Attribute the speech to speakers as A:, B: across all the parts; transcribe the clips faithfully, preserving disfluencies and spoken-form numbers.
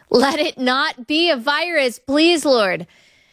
A: Let it not be a virus, please, Lord.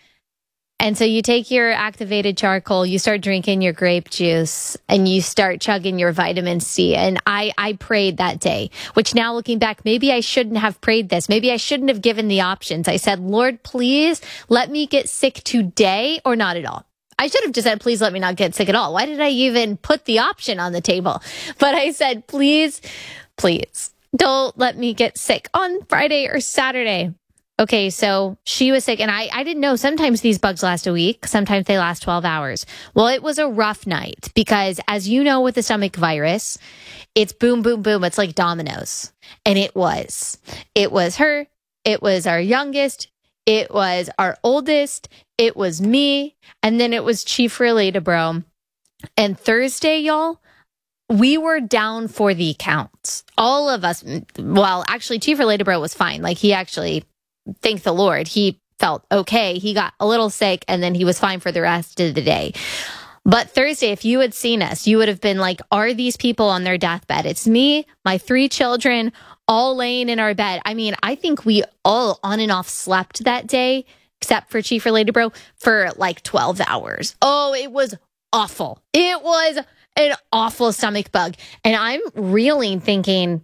A: And so you take your activated charcoal, you start drinking your grape juice, and you start chugging your vitamin C. And I, I prayed that day, which now looking back, maybe I shouldn't have prayed this. Maybe I shouldn't have given the options. I said, Lord, please let me get sick today or not at all. I should have just said, please let me not get sick at all. Why did I even put the option on the table? But I said, please, please don't let me get sick on Friday or Saturday. Okay, so she was sick, and I, I didn't know. Sometimes these bugs last a week. Sometimes they last twelve hours. Well, it was a rough night because, as you know, with the stomach virus, it's boom, boom, boom. It's like dominoes. And it was. It was her. It was our youngest. It was our oldest. It was me. And then it was Chief Relatable. And Thursday, y'all, we were down for the count. All of us. Well, actually, Chief Relatable was fine. Like, he actually... Thank the Lord, he felt okay. He got a little sick and then he was fine for the rest of the day. But Thursday, if you had seen us, you would have been like, are these people on their deathbed? It's me, my three children, all laying in our bed. I mean, I think we all on and off slept that day, except for Chief Relatable, for like twelve hours. Oh, it was awful. It was an awful stomach bug. And I'm reeling thinking,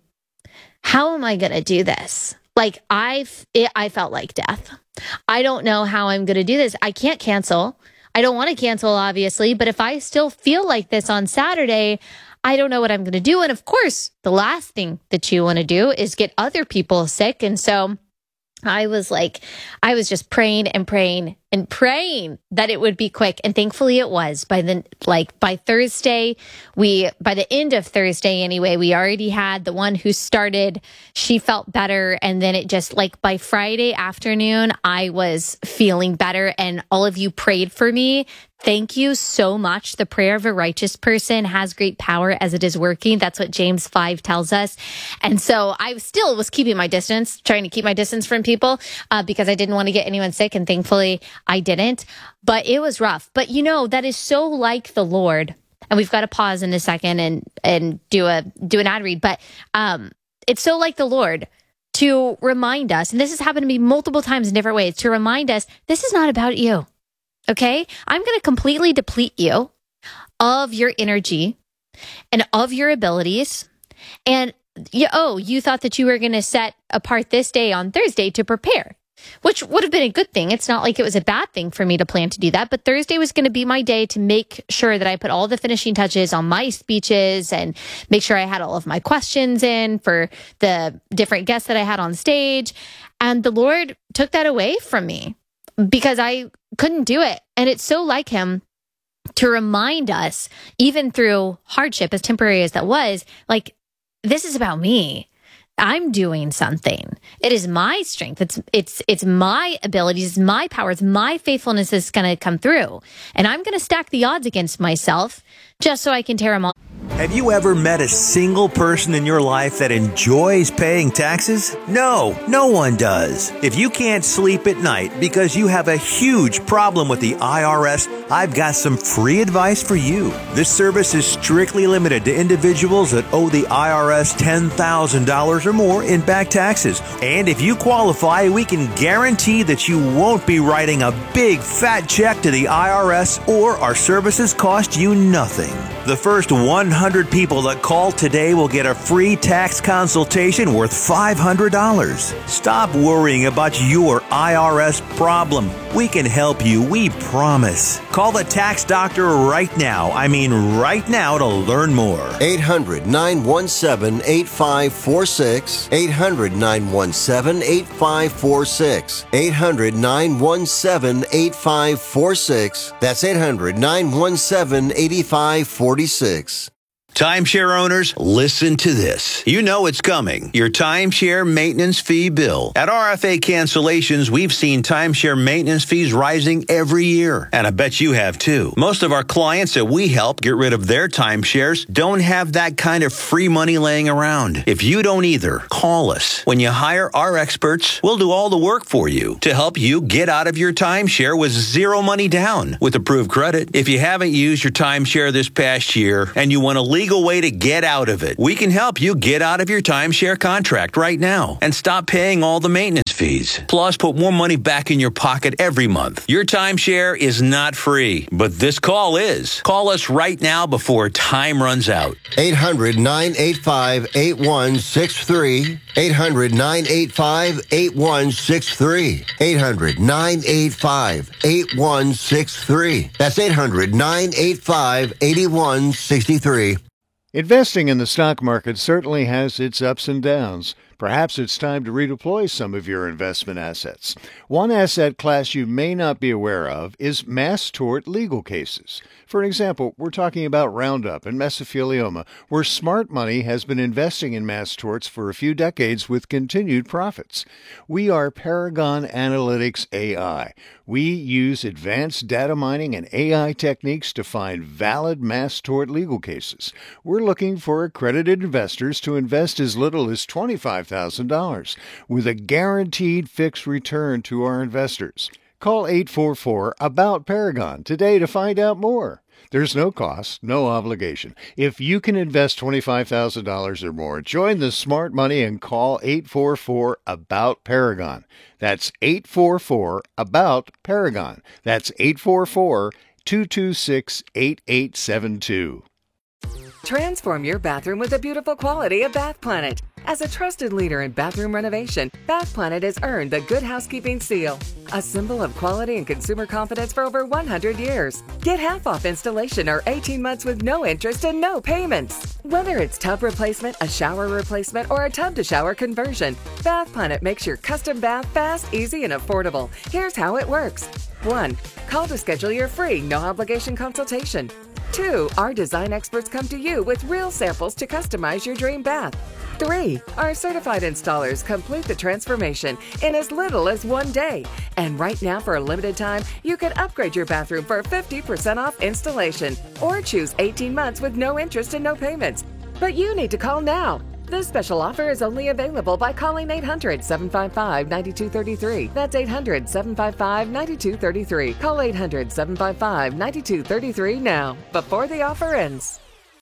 A: how am I going to do this? Like, I I felt like death. I don't know how I'm going to do this. I can't cancel. I don't want to cancel, obviously. But if I still feel like this on Saturday, I don't know what I'm going to do. And of course, the last thing that you want to do is get other people sick. And so I was like, I was just praying and praying and praying that it would be quick. And thankfully it was. By the, like, by Thursday, we, by the end of Thursday anyway, we already had the one who started, she felt better. And then it just, like, by Friday afternoon, I was feeling better. And all of you prayed for me. Thank you so much. The prayer of a righteous person has great power as it is working. That's what James five tells us. And so I still was keeping my distance, trying to keep my distance from people uh, because I didn't want to get anyone sick. And thankfully I didn't. But it was rough. But you know, that is so like the Lord. And we've got to pause in a second and and do a do an ad read. But um, it's so like the Lord to remind us, and this has happened to me multiple times in different ways, to remind us this is not about you. Okay, I'm going to completely deplete you of your energy and of your abilities. And you, oh, you thought that you were going to set apart this day on Thursday to prepare, which would have been a good thing. It's not like it was a bad thing for me to plan to do that. But Thursday was going to be my day to make sure that I put all the finishing touches on my speeches and make sure I had all of my questions in for the different guests that I had on stage. And the Lord took that away from me because I couldn't do it. And it's so like him to remind us, even through hardship, as temporary as that was, like, this is about me. I'm doing something. It is my strength. It's it's it's my abilities, it's my power, it's my faithfulness that's going to come through. And I'm going to stack the odds against myself just so I can tear them all.
B: Have you ever met a single person in your life that enjoys paying taxes? No, no one does. If you can't sleep at night because you have a huge problem with the I R S, I've got some free advice for you. This service is strictly limited to individuals that owe the I R S ten thousand dollars or more in back taxes. And if you qualify, we can guarantee that you won't be writing a big fat check to the I R S, or our services cost you nothing. The first one hundred people that call today will get a free tax consultation worth five hundred dollars. Stop worrying about your I R S problem. We can help you, we promise. Call the tax doctor right now. I mean right now to learn more.
C: eight hundred, nine one seven, eight five four six. eight hundred, nine one seven, eight five four six. eight hundred, nine one seven, eight five four six. That's eight hundred, nine one seven, eight five four six.
B: Timeshare owners, listen to this. You know it's coming. Your timeshare maintenance fee bill. At R F A Cancellations, we've seen timeshare maintenance fees rising every year. And I bet you have too. Most of our clients that we help get rid of their timeshares don't have that kind of free money laying around. If you don't either, call us. When you hire our experts, we'll do all the work for you to help you get out of your timeshare with zero money down with approved credit. If you haven't used your timeshare this past year and you want to leave legal way to get out of it, we can help you get out of your timeshare contract right now and stop paying all the maintenance fees. fees. Plus, put more money back in your pocket every month. Your timeshare is not free, but this call is. Call us right now before time runs out.
C: eight hundred, nine eight five, eight one six three. eight hundred, nine eight five, eight one six three. eight hundred, nine eight five, eight one six three. That's eight hundred, nine eight five, eight one six three.
D: Investing in the stock market certainly has its ups and downs. Perhaps it's time to redeploy some of your investment assets. One asset class you may not be aware of is mass tort legal cases. For example, we're talking about Roundup and mesothelioma, where smart money has been investing in mass torts for a few decades with continued profits. We are Paragon Analytics A I. We use advanced data mining and A I techniques to find valid mass tort legal cases. We're looking for accredited investors to invest as little as twenty-five thousand dollars with a guaranteed fixed return to our investors. Call eight four four, ABOUT Paragon today to find out more. There's no cost, no obligation. If you can invest twenty-five thousand dollars or more, join the smart money and call eight four four, ABOUT Paragon. That's eight four four, ABOUT Paragon. That's eight four four, two two six, eight eight seven two.
E: Transform your bathroom with the beautiful quality of Bath Planet. As a trusted leader in bathroom renovation, Bath Planet has earned the Good Housekeeping seal, a symbol of quality and consumer confidence for over one hundred years. Get half off installation or eighteen months with no interest and no payments. Whether it's tub replacement, a shower replacement, or a tub-to-shower conversion, Bath Planet makes your custom bath fast, easy, and affordable. Here's how it works. one. Call to schedule your free, no-obligation consultation. two. Our design experts come to you with real samples to customize your dream bath. three. Our certified installers complete the transformation in as little as one day. And right now, for a limited time, you can upgrade your bathroom for fifty percent off installation or choose eighteen months with no interest and no payments. But you need to call now. This special offer is only available by calling eight hundred, seven five five, nine two three three. That's eight hundred, seven five five, nine two three three. Call eight hundred, seven five five, nine two three three now, before the offer ends.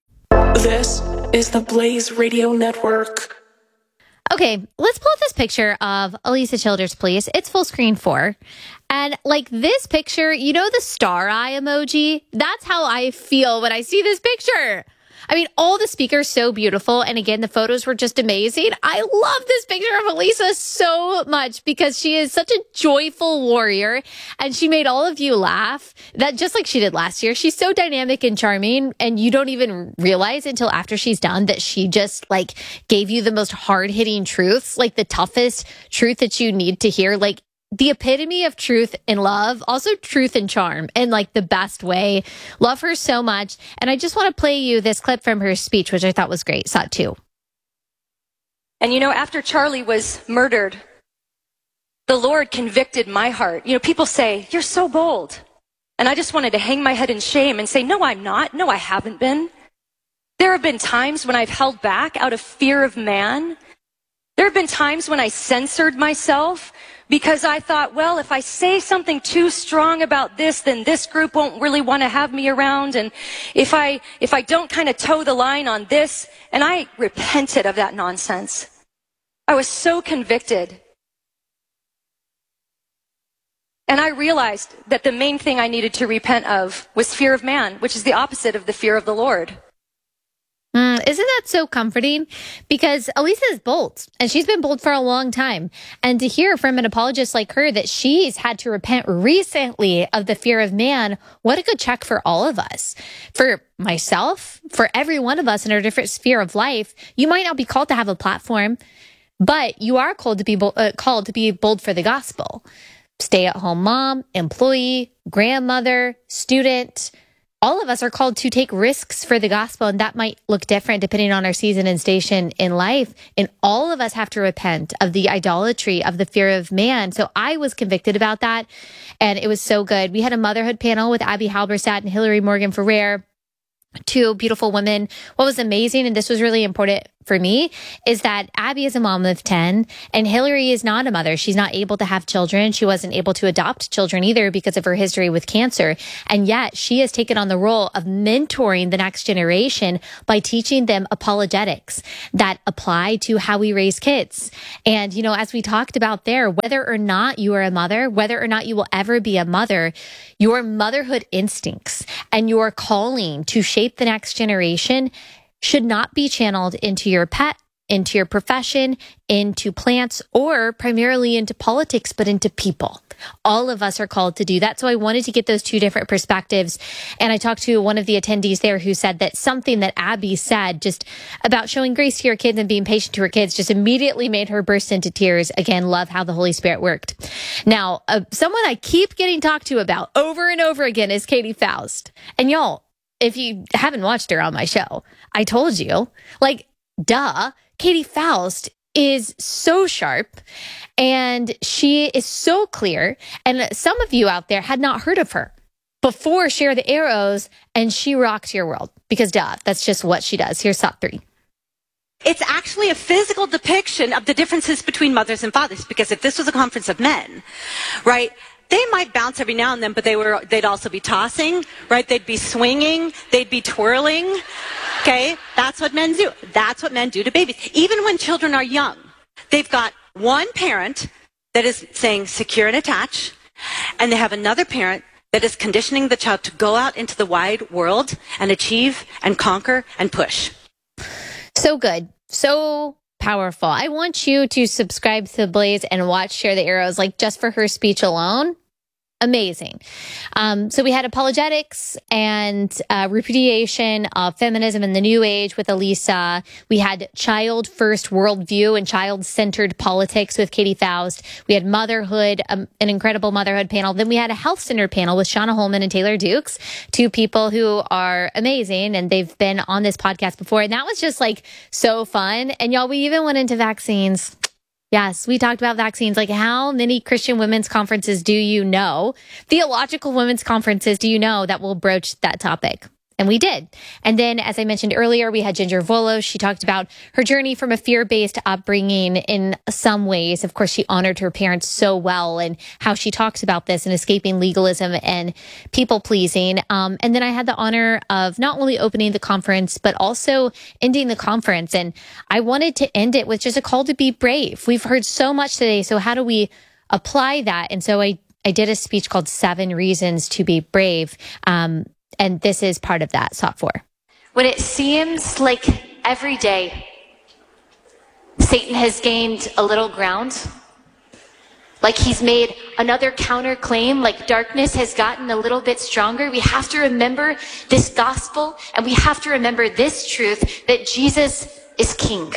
F: This is the Blaze Radio Network.
A: Okay, let's pull up this picture of Elisa Childers, please. It's full screen four. And like this picture, you know the star eye emoji? That's how I feel when I see this picture. I mean, all the speakers so beautiful. And again, the photos were just amazing. I love this picture of Elisa so much because she is such a joyful warrior and she made all of you laugh, that just like she did last year. She's so dynamic and charming, and you don't even realize until after she's done that she just like gave you the most hard hitting truths, like the toughest truth that you need to hear. Like, the epitome of truth and love, also truth and charm in like the best way. Love her so much. And I just want to play you this clip from her speech, which I thought was great. Saw it too.
G: And you know, after Charlie was murdered, the Lord convicted my heart. You know, people say, you're so bold. And I just wanted to hang my head in shame and say, no, I'm not. No, I haven't been. There have been times when I've held back out of fear of man. There have been times when I censored myself because I thought, well, if I say something too strong about this, then this group won't really want to have me around. And if I if I don't kind of toe the line on this, and I repented of that nonsense. I was so convicted. And I realized that the main thing I needed to repent of was fear of man, which is the opposite of the fear of the Lord.
A: Mm, isn't that so comforting? Because Elisa is bold, and she's been bold for a long time. And to hear from an apologist like her that she's had to repent recently of the fear of man, what a good check for all of us. For myself, for every one of us in our different sphere of life, you might not be called to have a platform, but you are called to be bo- uh, called to be bold for the gospel. Stay-at-home mom, employee, grandmother, student. All of us are called to take risks for the gospel, and that might look different depending on our season and station in life. And all of us have to repent of the idolatry of the fear of man. So I was convicted about that, and it was so good. We had a motherhood panel with Abby Halberstadt and Hillary Morgan Ferrer, two beautiful women. What was amazing, and this was really important for me is that Abby is a mom of ten and Hillary is not a mother. She's not able to have children. She wasn't able to adopt children either because of her history with cancer. And yet she has taken on the role of mentoring the next generation by teaching them apologetics that apply to how we raise kids. And, you know, as we talked about there, whether or not you are a mother, whether or not you will ever be a mother, your motherhood instincts and your calling to shape the next generation should not be channeled into your pet, into your profession, into plants, or primarily into politics, but into people. All of us are called to do that. So I wanted to get those two different perspectives. And I talked to one of the attendees there who said that something that Abby said just about showing grace to your kids and being patient to her kids just immediately made her burst into tears. Again, love how the Holy Spirit worked. Now, uh, someone I keep getting talked to about over and over again is Katie Faust. And y'all, if you haven't watched her on my show, I told you, like, duh, Katie Faust is so sharp and she is so clear. And some of you out there had not heard of her before Share the Arrows, and she rocked your world because duh, that's just what she does. Here's top three.
H: It's actually a physical depiction of the differences between mothers and fathers, because if this was a conference of men, right, they might bounce every now and then, but they were, they'd also be tossing, right? They'd be swinging, they'd be twirling, okay? That's what men do. That's what men do to babies. Even when children are young, they've got one parent that is saying secure and attach, and they have another parent that is conditioning the child to go out into the wide world and achieve and conquer and push.
A: So good. So powerful. I want you to subscribe to Blaze and watch Share the Arrows, like just for her speech alone. Amazing. Um, so we had apologetics and uh, repudiation of feminism in the new age with Elisa. We had child first worldview and child centered politics with Katie Faust. We had motherhood, um, an incredible motherhood panel. Then we had a health centered panel with Shauna Holman and Taylor Dukes, two people who are amazing and they've been on this podcast before. And that was just like so fun. And y'all, we even went into vaccines. Yes, we talked about vaccines. Like, how many Christian women's conferences do you know? Theological women's conferences do you know that will broach that topic? And we did. And then, as I mentioned earlier, we had Ginger Volos. She talked about her journey from a fear-based upbringing in some ways. Of course, she honored her parents so well and how she talks about this and escaping legalism and people-pleasing. Um, and then I had the honor of not only opening the conference, but also ending the conference. And I wanted to end it with just a call to be brave. We've heard so much today. So how do we apply that? And so I, I did a speech called Seven Reasons to Be Brave. Um, And this is part of that, S O T four.
I: When it seems like every day Satan has gained a little ground, like he's made another counterclaim, like darkness has gotten a little bit stronger, we have to remember this gospel and we have to remember this truth, that Jesus is King.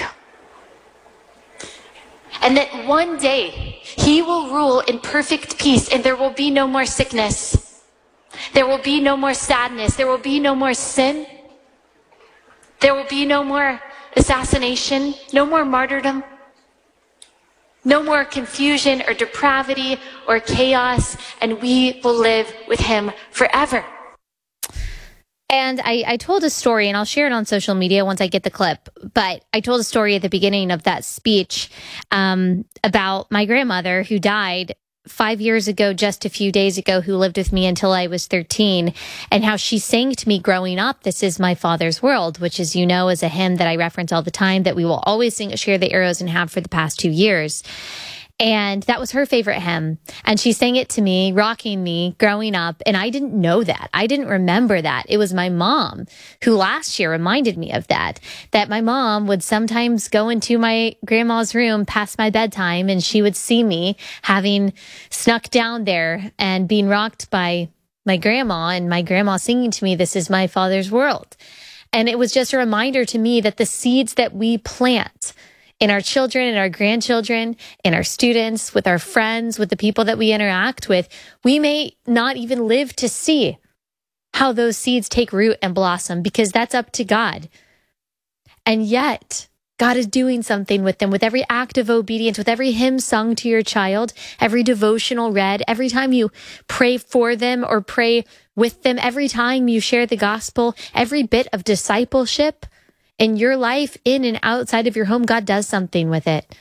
I: And that one day he will rule in perfect peace and there will be no more sickness. There will be no more sadness. There will be no more sin. There will be no more assassination, no more martyrdom, no more confusion or depravity or chaos, and we will live with him forever.
A: And I, I told a story, and I'll share it on social media once I get the clip, but I told a story at the beginning of that speech um, about my grandmother who died five years ago, just a few days ago, who lived with me until I was thirteen, and how she sang to me growing up, "This is my Father's world," which, as you know, is a hymn that I reference all the time that we will always sing at Share the Arrows and have for the past two years. And that was her favorite hymn. And she sang it to me, rocking me growing up. And I didn't know that. I didn't remember that. It was my mom who last year reminded me of that, that my mom would sometimes go into my grandma's room past my bedtime and she would see me having snuck down there and being rocked by my grandma and my grandma singing to me, "This is my Father's world." And it was just a reminder to me that the seeds that we plant in our children and our grandchildren, in our students, with our friends, with the people that we interact with, we may not even live to see how those seeds take root and blossom, because that's up to God. And yet, God is doing something with them, with every act of obedience, with every hymn sung to your child, every devotional read, every time you pray for them or pray with them, every time you share the gospel, every bit of discipleship in your life, in and outside of your home, God does something with it.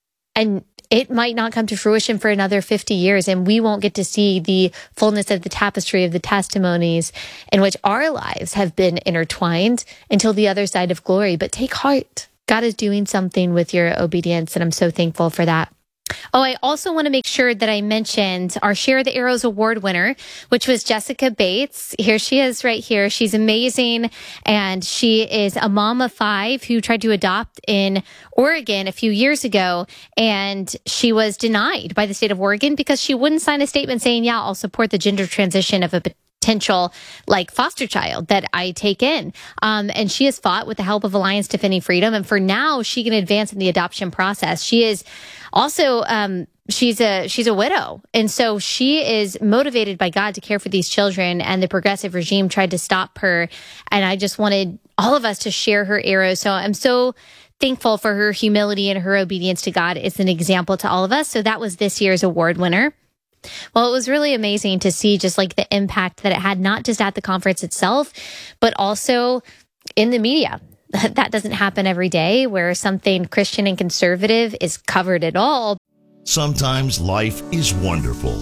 A: And it might not come to fruition for another fifty years, and we won't get to see the fullness of the tapestry of the testimonies in which our lives have been intertwined until the other side of glory. But take heart. God is doing something with your obedience, and I'm so thankful for that. Oh, I also want to make sure that I mentioned our Share the Arrows Award winner, which was Jessica Bates. Here she is right here. She's amazing. And she is a mom of five who tried to adopt in Oregon a few years ago. And she was denied by the state of Oregon because she wouldn't sign a statement saying, yeah, I'll support the gender transition of a potential like foster child that I take in. Um, and she has fought with the help of Alliance Defending Freedom. And for now, she can advance in the adoption process. She is also, um, she's a, she's a widow. And so she is motivated by God to care for these children, and the progressive regime tried to stop her. And I just wanted all of us to share her arrows. So I'm so thankful for her humility and her obedience to God. It's an example to all of us. So that was this year's award winner. Well, it was really amazing to see just like the impact that it had, not just at the conference itself, but also in the media. That doesn't happen every day, where something Christian and conservative is covered at all.
J: Sometimes life is wonderful,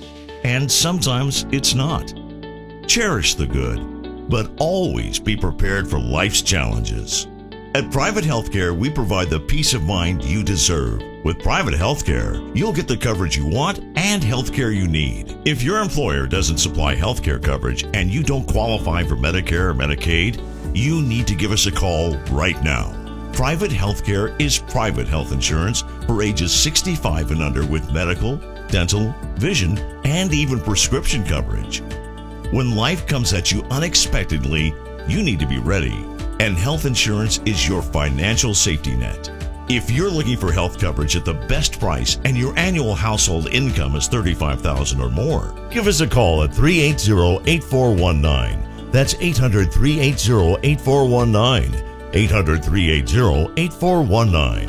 J: and sometimes it's not. Cherish the good, but always be prepared for life's challenges. At Private Healthcare, we provide the peace of mind you deserve. With Private Healthcare, you'll get the coverage you want and healthcare you need. If your employer doesn't supply healthcare coverage and you don't qualify for Medicare or Medicaid, you need to give us a call right now. Private Healthcare is private health insurance for ages sixty-five and under with medical, dental, vision, and even prescription coverage. When life comes at you unexpectedly, you need to be ready. And health insurance is your financial safety net. If you're looking for health coverage at the best price and your annual household income is thirty-five thousand dollars or more, give us a call at three eight zero, eight four one nine. That's eight hundred, three eight zero, eight four one nine. eight hundred, three eight zero, eight four one nine.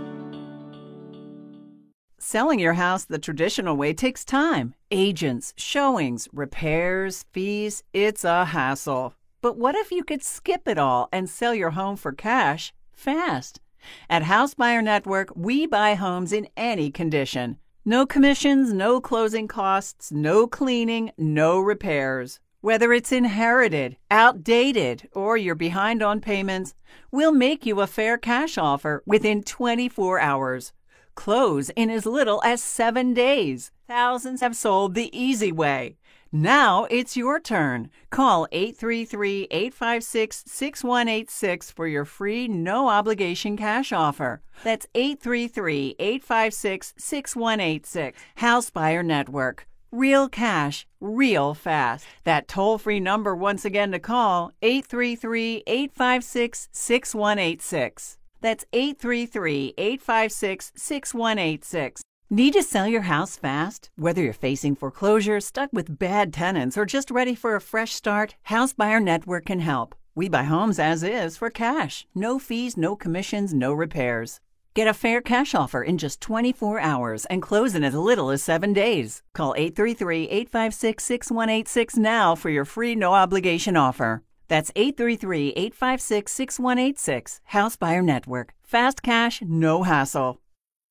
K: Selling your house the traditional way takes time. Agents, showings, repairs, fees. It's a hassle. But what if you could skip it all and sell your home for cash fast? At House Buyer Network, we buy homes in any condition. No commissions, no closing costs, no cleaning, no repairs. Whether it's inherited, outdated, or you're behind on payments, we'll make you a fair cash offer within twenty-four hours. Close in as little as seven days. Thousands have sold the easy way. Now it's your turn. Call eight three three, eight five six, six one eight six for your free no-obligation cash offer. That's eight three three, eight five six, six one eight six. House Buyer Network. Real cash, real fast. That toll-free number once again to call, eight three three, eight five six, six one eight six. That's eight three three, eight five six, six one eight six. Need to sell your house fast? Whether you're facing foreclosure, stuck with bad tenants, or just ready for a fresh start, House Buyer Network can help. We buy homes as is for cash. No fees, no commissions, no repairs. Get a fair cash offer in just twenty-four hours and close in as little as seven days. Call eight three three, eight five six, six one eight six now for your free no-obligation offer. That's eight three three, eight five six, six one eight six. House Buyer Network. Fast cash, no hassle.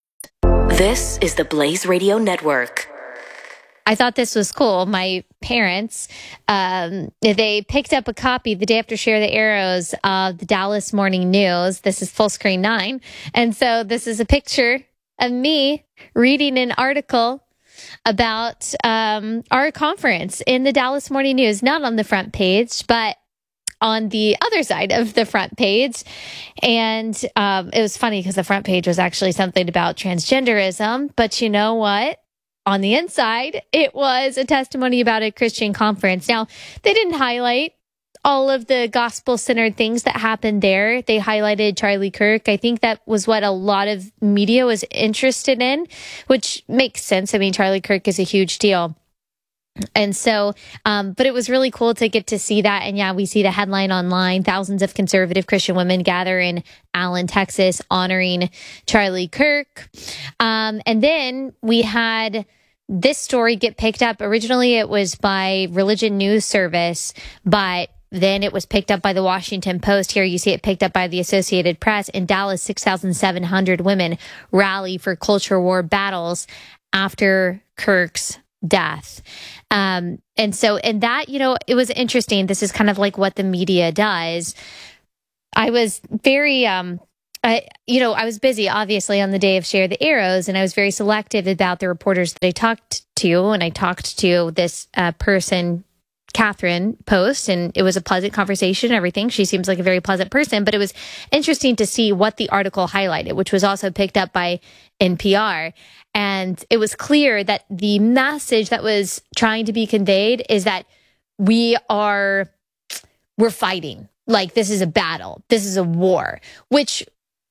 F: This is the Blaze Radio Network.
A: I thought this was cool. My parents, um, they picked up a copy the day after Share the Arrows of the Dallas Morning News. This is Full Screen nine. And so this is a picture of me reading an article about um, our conference in the Dallas Morning News, not on the front page, but on the other side of the front page. And um, it was funny because the front page was actually something about transgenderism. But you know what? On the inside, it was a testimony about a Christian conference. Now, they didn't highlight all of the gospel-centered things that happened there. They highlighted Charlie Kirk. I think that was what a lot of media was interested in, which makes sense. I mean, Charlie Kirk is a huge deal. And so, um, but it was really cool to get to see that. And yeah, we see the headline online. Thousands of conservative Christian women gather in Allen, Texas, honoring Charlie Kirk. Um, and then we had this story get picked up. Originally, it was by Religion News Service, but Then it was picked up by the Washington Post. Here you see it picked up by the Associated Press. In Dallas, six thousand seven hundred women rally for culture war battles after Kirk's death. Um, and so, and that, you know, it was interesting. This is kind of like what the media does. I was very, um, I, you know, I was busy, obviously, on the day of Share the Arrows, and I was very selective about the reporters that I talked to. And I talked to this uh, person, Catherine Post, and it was a pleasant conversation, everything. She seems like a very pleasant person, but it was interesting to see what the article highlighted, which was also picked up by N P R. And it was clear that the message that was trying to be conveyed is that we are, we're fighting. Like, this is a battle. This is a war, which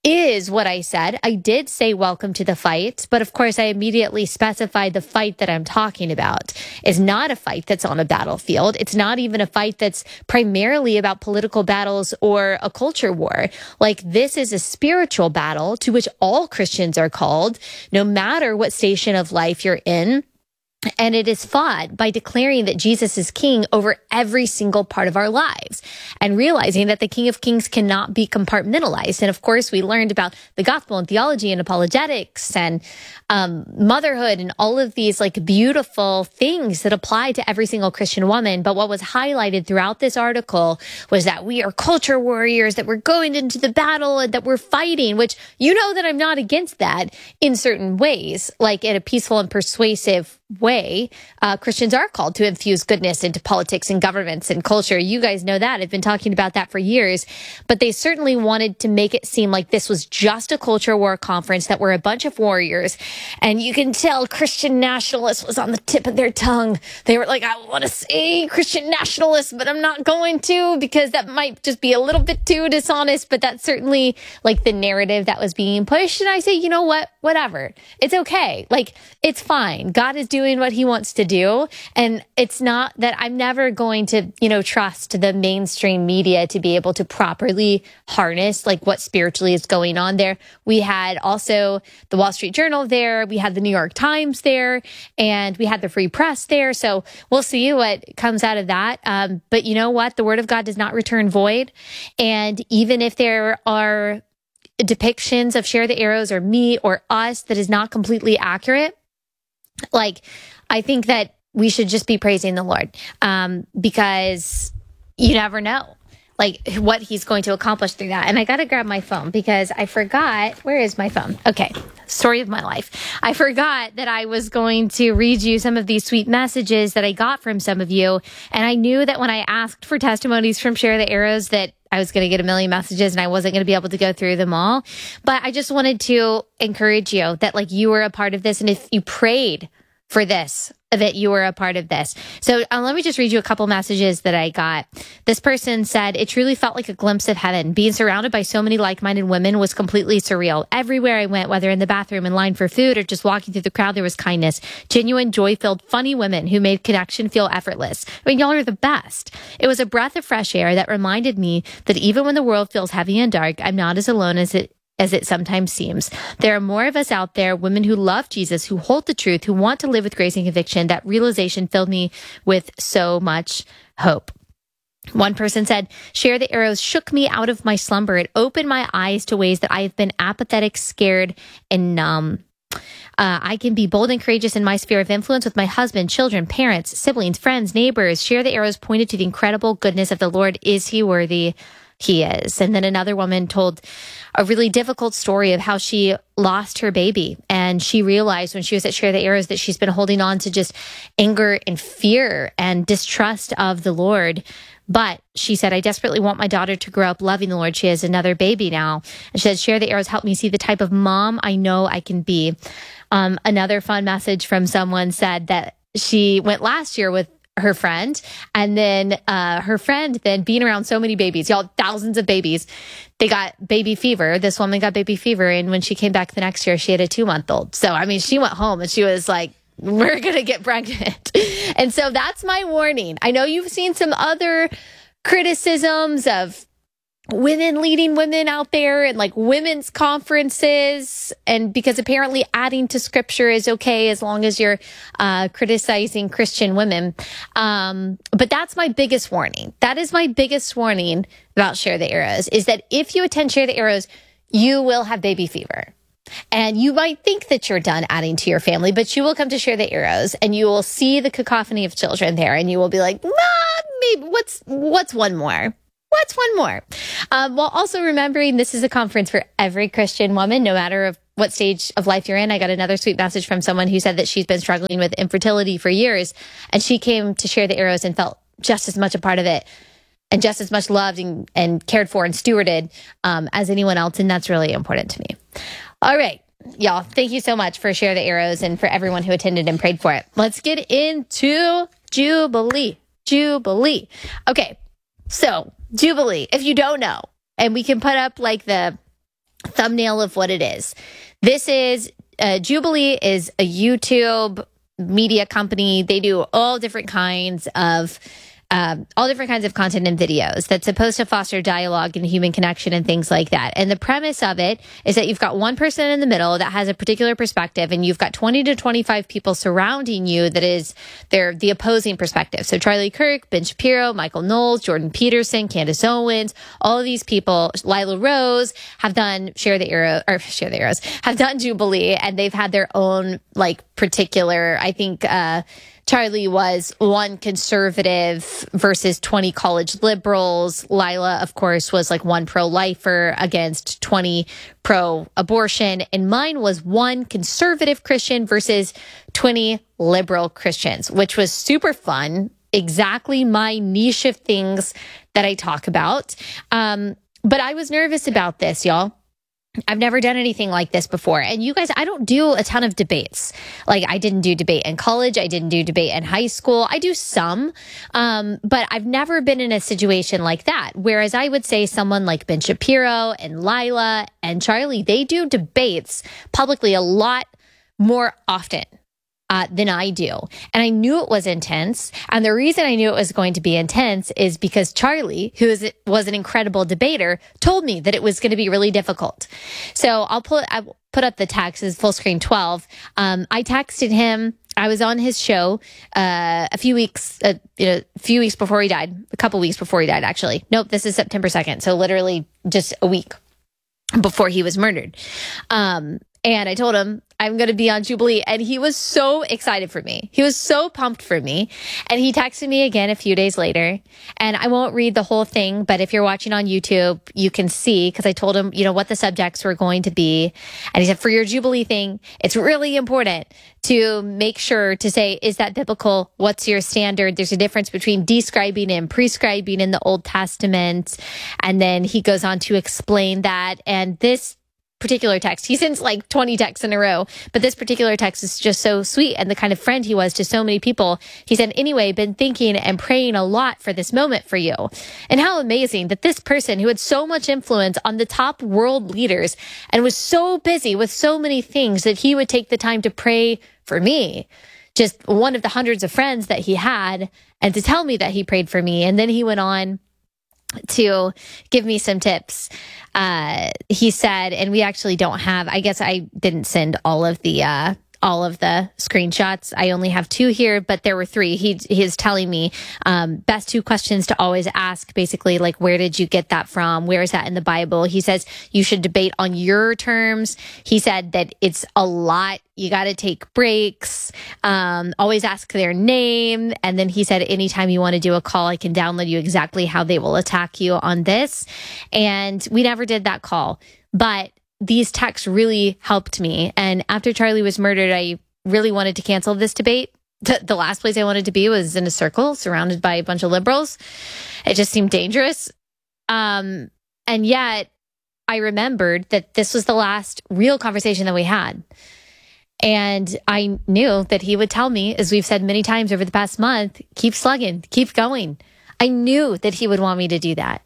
A: is what I said. I did say welcome to the fight, but of course I immediately specified the fight that I'm talking about is not a fight that's on a battlefield. It's not even a fight that's primarily about political battles or a culture war. Like, this is a spiritual battle to which all Christians are called, no matter what station of life you're in. And it is fought by declaring that Jesus is king over every single part of our lives and realizing that the King of Kings cannot be compartmentalized. And of course, we learned about the gospel and theology and apologetics and um, motherhood and all of these like beautiful things that apply to every single Christian woman. But what was highlighted throughout this article was that we are culture warriors, that we're going into the battle and that we're fighting, which you know that I'm not against that in certain ways, like in a peaceful and persuasive way. Uh, Christians are called to infuse goodness into politics and governments and culture. You guys know that. I've been talking about that for years, but they certainly wanted to make it seem like this was just a culture war conference, that we're a bunch of warriors. And you can tell Christian nationalists was on the tip of their tongue. They were like, I want to say Christian nationalists, but I'm not going to, because that might just be a little bit too dishonest. But that's certainly like the narrative that was being pushed. And I say, you know what? Whatever. It's okay. Like, it's fine. God is doing what he wants to do. And it's not that I'm never going to, you know, trust the mainstream media to be able to properly harness like what spiritually is going on there. We had also the Wall Street Journal there. We had the New York Times there, and we had the Free Press there. So we'll see what comes out of that. Um, but you know what? The word of God does not return void. And even if there are depictions of Share the Arrows or me or us that is not completely accurate, like, I think that we should just be praising the Lord, um, because you never know, like, what he's going to accomplish through that. And I got to grab my phone because I forgot. Where is my phone? Okay. Story of my life. I forgot that I was going to read you some of these sweet messages that I got from some of you. And I knew that when I asked for testimonies from Share the Arrows that I was going to get a million messages and I wasn't going to be able to go through them all. But I just wanted to encourage you that, like, you were a part of this. And if you prayed for this, that you were a part of this. So uh, let me just read you a couple messages that I got. This person said, it truly felt like a glimpse of heaven. Being surrounded by so many like-minded women was completely surreal. Everywhere I went, whether in the bathroom, in line for food, or just walking through the crowd, there was kindness. Genuine, joy-filled, funny women who made connection feel effortless. I mean, y'all are the best. It was a breath of fresh air that reminded me that even when the world feels heavy and dark, I'm not as alone as it as it sometimes seems. There are more of us out there, women who love Jesus, who hold the truth, who want to live with grace and conviction. That realization filled me with so much hope. One person said, Share the Arrows shook me out of my slumber. It opened my eyes to ways that I have been apathetic, scared, and numb. Uh, I can be bold and courageous in my sphere of influence with my husband, children, parents, siblings, friends, neighbors. Share the Arrows pointed to the incredible goodness of the Lord. Is he worthy? He is. And then another woman told a really difficult story of how she lost her baby. And she realized when she was at Share the Arrows that she's been holding on to just anger and fear and distrust of the Lord. But she said, I desperately want my daughter to grow up loving the Lord. She has another baby now. And she said, Share the Arrows helped me see the type of mom I know I can be. Um, another fun message from someone said that she went last year with her friend, and then uh, her friend then being around so many babies, y'all, thousands of babies, they got baby fever. This woman got baby fever, and when she came back the next year, she had a two-month-old. So, I mean, she went home and she was like, we're going to get pregnant. And so that's my warning. I know you've seen some other criticisms of women leading women out there and like women's conferences. And because apparently adding to scripture is okay as long as you're uh, criticizing Christian women. Um, but that's my biggest warning. That is my biggest warning about Share the Arrows, is that if you attend Share the Arrows, you will have baby fever. And you might think that you're done adding to your family, but you will come to Share the Arrows and you will see the cacophony of children there and you will be like, nah, maybe what's, what's one more? What's one more? Um, while also remembering this is a conference for every Christian woman, no matter of what stage of life you're in. I got another sweet message from someone who said that she's been struggling with infertility for years, and she came to Share the Arrows and felt just as much a part of it and just as much loved and, and cared for and stewarded um, as anyone else. And that's really important to me. All right, y'all. Thank you so much for Share the Arrows and for everyone who attended and prayed for it. Let's get into Jubilee. Jubilee. Okay. So, Jubilee, if you don't know, and we can put up like the thumbnail of what it is. This is, uh, Jubilee is a YouTube media company. They do all different kinds of Um, all different kinds of content and videos that's supposed to foster dialogue and human connection and things like that. And the premise of it is that you've got one person in the middle that has a particular perspective, and you've got twenty to twenty-five people surrounding you that is they're the opposing perspective. So Charlie Kirk, Ben Shapiro, Michael Knowles, Jordan Peterson, Candace Owens, all of these people, Lila Rose, have done Share the Arrow or Share the Arrows, have done Jubilee, and they've had their own like particular, I think, uh, Charlie was one conservative versus twenty college liberals. Lila, of course, was like one pro-lifer against twenty pro-abortion. And mine was one conservative Christian versus twenty liberal Christians, which was super fun. Exactly my niche of things that I talk about. Um, but I was nervous about this, y'all. I've never done anything like this before. And you guys, I don't do a ton of debates. Like I didn't do debate in college. I didn't do debate in high school. I do some. Um, but I've never been in a situation like that. Whereas I would say someone like Ben Shapiro and Lila and Charlie, they do debates publicly a lot more often Uh, than I do. And I knew it was intense. And the reason I knew it was going to be intense is because Charlie, who is, was an incredible debater, told me that it was going to be really difficult. So I'll put, I put up the text as full screen twelve. Um, I texted him. I was on his show uh, a few weeks, uh, you know, a few weeks before he died, a couple weeks before he died, actually. Nope, this is September second. So literally just a week before he was murdered. Um, And I told him I'm going to be on Jubilee. And he was so excited for me. He was so pumped for me. And he texted me again a few days later. And I won't read the whole thing, but if you're watching on YouTube, you can see, because I told him, you know, what the subjects were going to be. And he said, for your Jubilee thing, it's really important to make sure to say, is that biblical? What's your standard? There's a difference between describing and prescribing in the Old Testament. And then he goes on to explain that. And this particular text, he sends like twenty texts in a row, but this particular text is just so sweet and the kind of friend he was to so many people. He said, anyway, been thinking and praying a lot for this moment for you. And how amazing that this person who had so much influence on the top world leaders and was so busy with so many things that he would take the time to pray for me, just one of the hundreds of friends that he had, and to tell me that he prayed for me. And then he went on to give me some tips. Uh, he said, and we actually don't have, I guess I didn't send all of the, uh, all of the screenshots. I only have two here, but there were three. He he's telling me, um, best two questions to always ask, basically, like, where did you get that from? Where is that in the Bible? He says you should debate on your terms. He said that it's a lot. You got to take breaks. Um, always ask their name. And then he said, anytime you want to do a call, I can download you exactly how they will attack you on this. And we never did that call, but these texts really helped me. And after Charlie was murdered, I really wanted to cancel this debate. The, the last place I wanted to be was in a circle surrounded by a bunch of liberals. It just seemed dangerous. Um, and yet I remembered that this was the last real conversation that we had. And I knew that he would tell me, as we've said many times over the past month, keep slugging, keep going. I knew that he would want me to do that.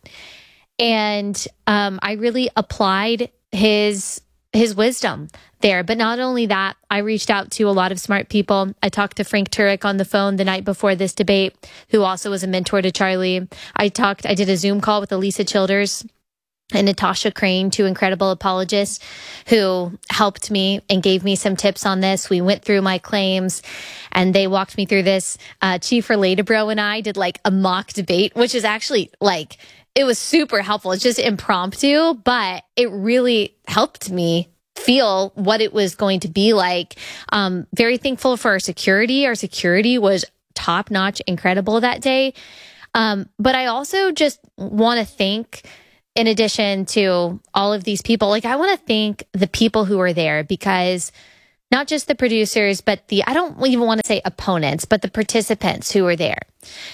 A: And um, I really applied his his wisdom there. But not only that, I reached out to a lot of smart people. I talked to Frank Turek on the phone the night before this debate, who also was a mentor to Charlie. I talked, I did a Zoom call with Alisa Childers, and Natasha Crane, two incredible apologists who helped me and gave me some tips on this. We went through my claims and they walked me through this. Uh, Chief Relatable and I did like a mock debate, which is actually like, it was super helpful. It's just impromptu, but it really helped me feel what it was going to be like. Um, very thankful for our security. Our security was top notch, incredible that day. Um, but I also just want to thank, in addition to all of these people, like I want to thank the people who were there, because not just the producers, but the, I don't even want to say opponents, but the participants who were there,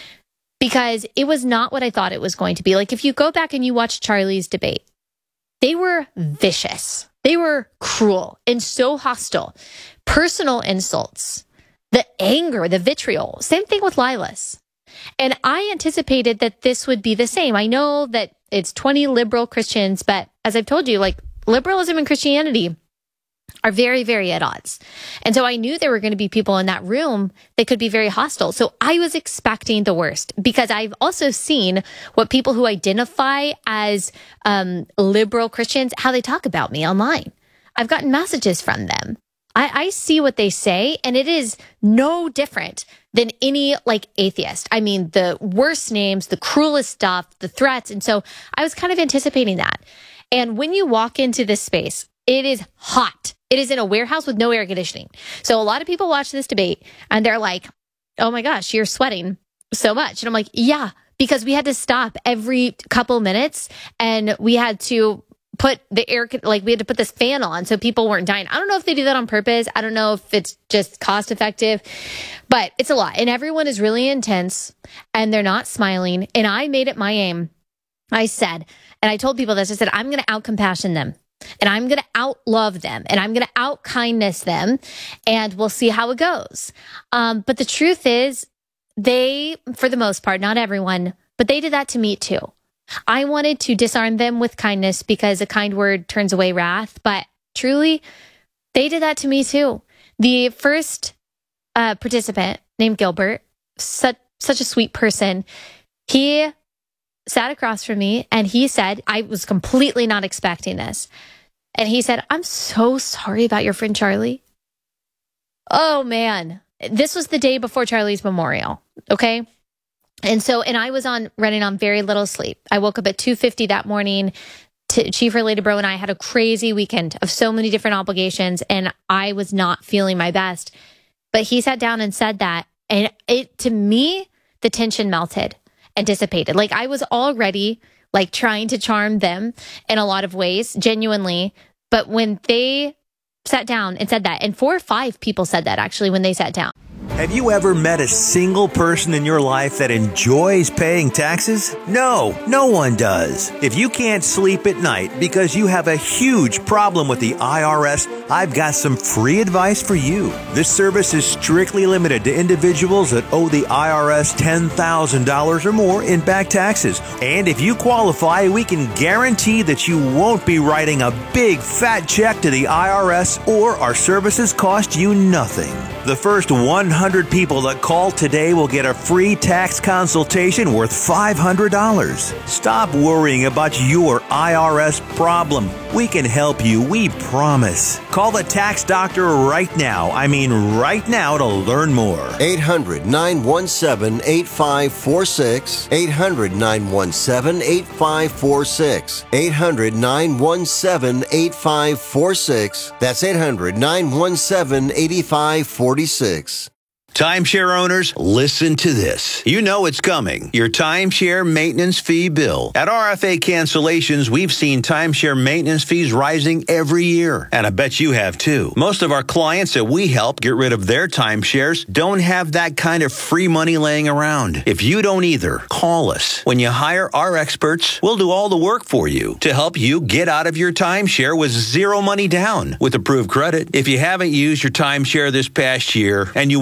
A: because it was not what I thought it was going to be. Like if you go back and you watch Charlie's debate, they were vicious. They were cruel and so hostile. Personal insults, the anger, the vitriol. Same thing with Lilas. And I anticipated that this would be the same. I know that it's twenty liberal Christians, but as I've told you, like liberalism and Christianity are very, very at odds. And so I knew there were going to be people in that room that could be very hostile. So I was expecting the worst, because I've also seen what people who identify as um, liberal Christians, how they talk about me online. I've gotten messages from them. I, I see what they say, and it is no different than any like atheist. I mean, the worst names, the cruelest stuff, the threats. And so I was kind of anticipating that. And when you walk into this space, it is hot. It is in a warehouse with no air conditioning. So a lot of people watch this debate and they're like, oh my gosh, you're sweating so much. And I'm like, yeah, because we had to stop every couple minutes and we had to put the air, like we had to put this fan on so people weren't dying. I don't know if they do that on purpose. I don't know if it's just cost effective, but it's a lot. And everyone is really intense and they're not smiling. And I made it my aim. I said, and I told people this, I said, I'm going to out compassion them. And I'm going to out love them, and I'm going to out kindness them, and we'll see how it goes. Um, but the truth is, they, for the most part, not everyone, but they did that to me too. I wanted to disarm them with kindness because a kind word turns away wrath. But truly, they did that to me too. The first uh, participant, named Gilbert, such, such a sweet person, he sat across from me and he said, I was completely not expecting this. And he said, I'm so sorry about your friend Charlie. Oh man, this was the day before Charlie's memorial. Okay. And so, and I was on running on very little sleep. I woke up at two fifty that morning. T- Chief Relatable and I had a crazy weekend of so many different obligations, and I was not feeling my best. But he sat down and said that, and it, to me, the tension melted and dissipated. Like I was already like trying to charm them in a lot of ways, genuinely. But when they sat down and said that, and four or five people said that actually when they sat down.
B: Have you ever met a single person in your life that enjoys paying taxes? No, no one does. If you can't sleep at night because you have a huge problem with the I R S, I've got some free advice for you. This service is strictly limited to individuals that owe the I R S ten thousand dollars or more in back taxes. And if you qualify, we can guarantee that you won't be writing a big fat check to the I R S, or our services cost you nothing. The first one hundred people that call today will get a free tax consultation worth five hundred dollars. Stop worrying about your I R S problem. We can help you, we promise. Call the tax doctor right now. I mean right now to learn more.
C: eight hundred, nine one seven, eight five four six. eight hundred, nine one seven, eight five four six. eight hundred, nine one seven, eight five four six. That's eight hundred, nine one seven, eight five four six.
B: Timeshare owners, listen to this. You know it's coming. Your timeshare maintenance fee bill. At R F A Cancellations, we've seen timeshare maintenance fees rising every year. And I bet you have too. Most of our clients that we help get rid of their timeshares don't have that kind of free money laying around. If you don't either, call us. When you hire our experts, we'll do all the work for you to help you get out of your timeshare with zero money down with approved credit. If you haven't used your timeshare this past year and you want to legally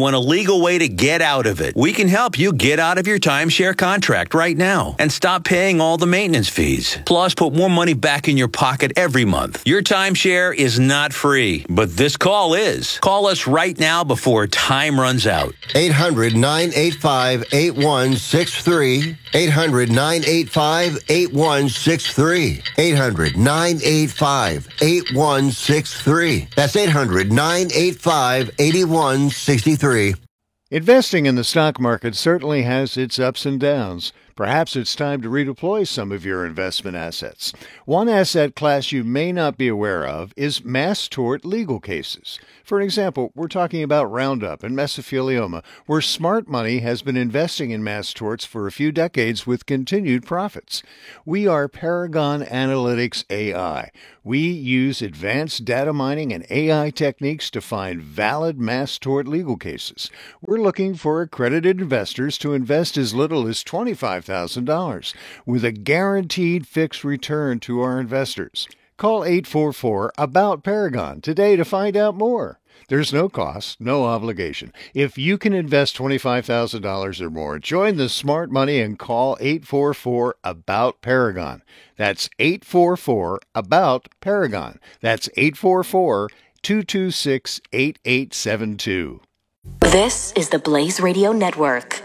B: legal way to get out of it. We can help you get out of your timeshare contract right now and stop paying all the maintenance fees. Plus, put more money back in your pocket every month. Your timeshare is not free, but this call is. Call us right now before time runs out.
C: eight hundred, nine eight five, eight one six three. eight hundred, nine eight five, eight one six three. eight hundred, nine eight five, eight one six three. That's eight hundred, nine eight five, eight one six three.
D: Investing in the stock market certainly has its ups and downs. Perhaps it's time to redeploy some of your investment assets. One asset class you may not be aware of is mass tort legal cases. For example, we're talking about Roundup and mesothelioma, where smart money has been investing in mass torts for a few decades with continued profits. We are Paragon Analytics A I. We use advanced data mining and A I techniques to find valid mass tort legal cases. We're looking for accredited investors to invest as little as twenty-five thousand dollars with a guaranteed fixed return to our investors. Call eight four four, ABOUT Paragon today to find out more. There's no cost, no obligation. If you can invest twenty-five thousand dollars or more, join the smart money and call eight four four, ABOUT Paragon. That's eight four four, ABOUT Paragon. That's eight four four, two two six, eight eight seven two.
F: This is the Blaze Radio Network.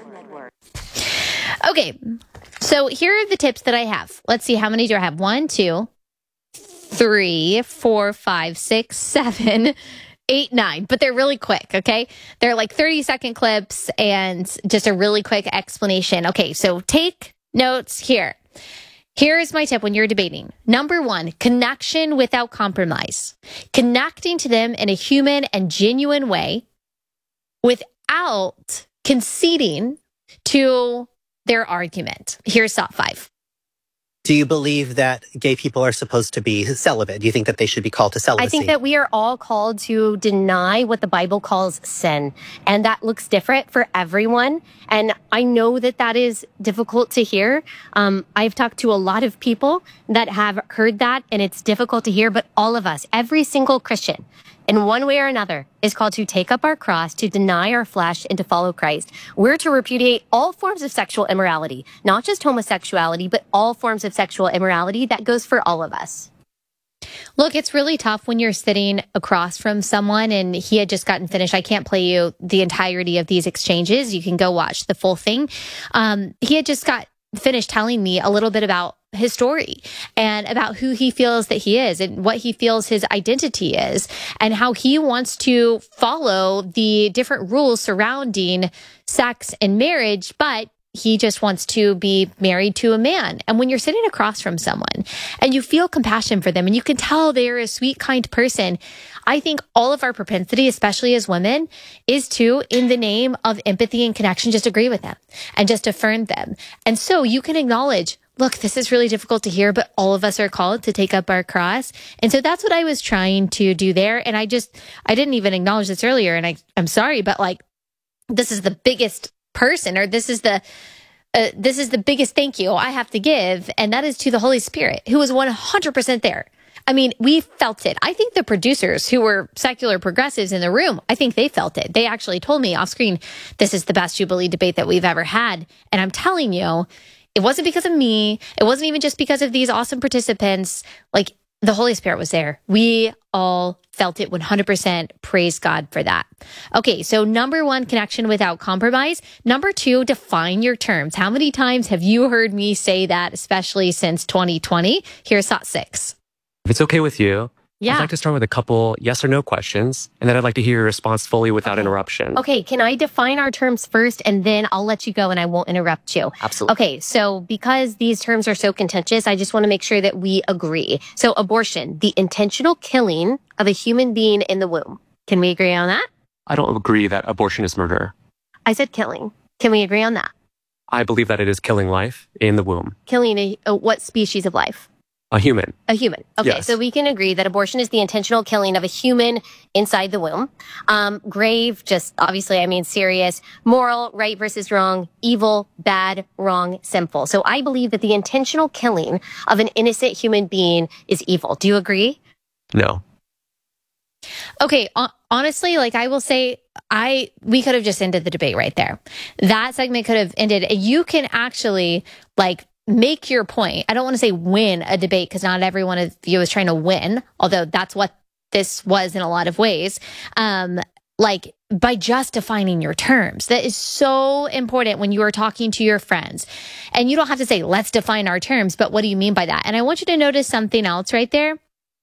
A: Okay, so here are the tips that I have. Let's see, how many do I have? One, two, three, four, five, six, seven, eight, nine. But they're really quick, okay? They're like thirty second clips and just a really quick explanation. Okay, so take notes here. Here is my tip when you're debating. Number one, connection without compromise. Connecting to them in a human and genuine way without conceding to their argument. Here's top five.
L: Do you believe that gay people are supposed to be celibate? Do you think that they should be called to celibacy?
M: I think that we are all called to deny what the Bible calls sin. And that looks different for everyone. And I know that that is difficult to hear. Um, I've talked to a lot of people that have heard that, and it's difficult to hear. But all of us, every single Christian, in one way or another, is called to take up our cross, to deny our flesh, and to follow Christ. We're to repudiate all forms of sexual immorality, not just homosexuality, but all forms of sexual immorality. That goes for all of us.
A: Look, it's really tough when you're sitting across from someone and he had just gotten finished. I can't play you the entirety of these exchanges. You can go watch the full thing. Um, he had just got finished telling me a little bit about his story and about who he feels that he is and what he feels his identity is and how he wants to follow the different rules surrounding sex and marriage, but he just wants to be married to a man. And when you're sitting across from someone and you feel compassion for them and you can tell they're a sweet, kind person, I think all of our propensity, especially as women, is to, in the name of empathy and connection, just agree with them and just affirm them. And so you can acknowledge, look, this is really difficult to hear, but all of us are called to take up our cross. And so that's what I was trying to do there. And I just, I didn't even acknowledge this earlier. And I, I'm sorry, but like, this is the biggest person, or this is the, uh, this is the biggest thank you I have to give. And that is to the Holy Spirit, who was one hundred percent there. I mean, we felt it. I think the producers who were secular progressives in the room, I think they felt it. They actually told me off screen, this is the best Jubilee debate that we've ever had. And I'm telling you, it wasn't because of me. It wasn't even just because of these awesome participants. Like, the Holy Spirit was there. We all felt it one hundred percent. Praise God for that. Okay, so number one, connection without compromise. Number two, define your terms. How many times have you heard me say that, especially since twenty twenty? Here's thought six.
N: If it's okay with you,
A: yeah.
N: I'd like to start with a couple yes or no questions, and then I'd like to hear your response fully without
M: okay.
N: interruption.
M: Okay, can I define our terms first, and then I'll let you go and I won't interrupt you?
N: Absolutely.
M: Okay, so because these terms are so contentious, I just want to make sure that we agree. So abortion, the intentional killing of a human being in the womb. Can we agree on that?
N: I don't agree that abortion is murder.
M: I said killing. Can we agree on that?
N: I believe that it is killing life in the womb.
M: Killing a, a what species of life?
N: A human.
M: A human. Okay,
N: yes.
M: So we can agree that abortion is the intentional killing of a human inside the womb. Um, grave, just obviously, I mean serious. Moral, right versus wrong. Evil, bad, wrong, sinful. So I believe that the intentional killing of an innocent human being is evil. Do you agree?
N: No.
A: Okay, honestly, like I will say, I we could have just ended the debate right there. That segment could have ended. You can actually like make your point. I don't want to say win a debate because not everyone of you is trying to win, although that's what this was in a lot of ways. Um, like by just defining your terms. That is so important when you are talking to your friends. And you don't have to say, let's define our terms, but what do you mean by that? And I want you to notice something else right there.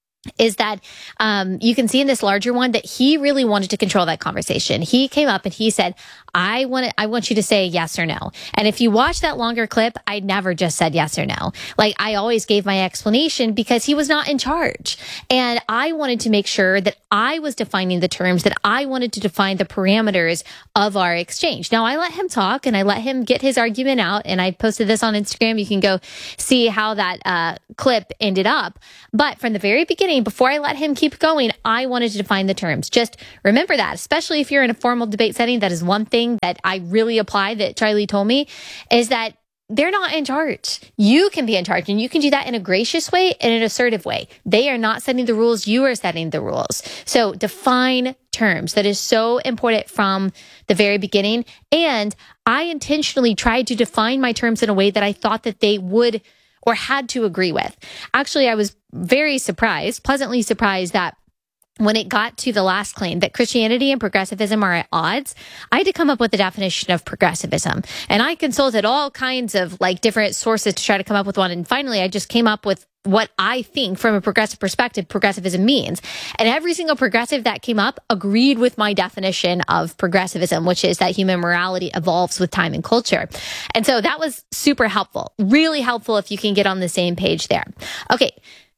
A: Is that um, you can see in this larger one that he really wanted to control that conversation. He came up and he said, I want to, I want you to say yes or no. And if you watch that longer clip, I never just said yes or no. Like I always gave my explanation because he was not in charge. And I wanted to make sure that I was defining the terms, that I wanted to define the parameters of our exchange. Now I let him talk and I let him get his argument out. And I posted this on Instagram. You can go see how that uh, clip ended up. But from the very beginning, before I let him keep going, I wanted to define the terms. Just remember that, especially if you're in a formal debate setting. That is one thing that I really apply that Charlie told me is that they're not in charge. You can be in charge, and you can do that in a gracious way and an assertive way. They are not setting the rules. You are setting the rules. So define terms. That is so important from the very beginning. And I intentionally tried to define my terms in a way that I thought that they would or had to agree with. Actually, I was very surprised, pleasantly surprised that when it got to the last claim that Christianity and progressivism are at odds, I had to come up with the definition of progressivism. And I consulted all kinds of like different sources to try to come up with one. And finally, I just came up with what I think from a progressive perspective, progressivism means. And every single progressive that came up agreed with my definition of progressivism, which is that human morality evolves with time and culture. And so that was super helpful, really helpful if you can get on the same page there. Okay.